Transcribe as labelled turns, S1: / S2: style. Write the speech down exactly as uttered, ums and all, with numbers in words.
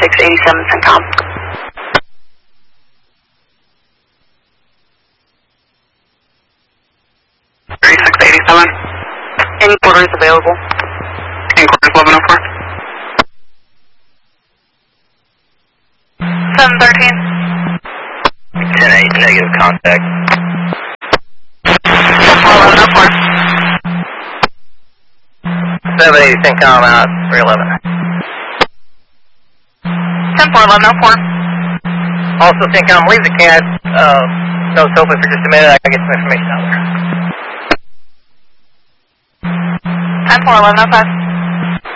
S1: thirty-six eighty-seven CENTCOM. thirty-six eighty-seven. Any quarters available? Any quarters eleven oh four? seven thirteen.
S2: ten eight, negative contact.
S1: eleven oh four.
S2: seven eighty CENTCOM out, three eleven.
S1: ten four, eleven oh four.
S2: Also, CENTCOM, leave the C A D, uh, no sofa for just a minute, I can get some information out there.
S1: ten four, eleven oh five.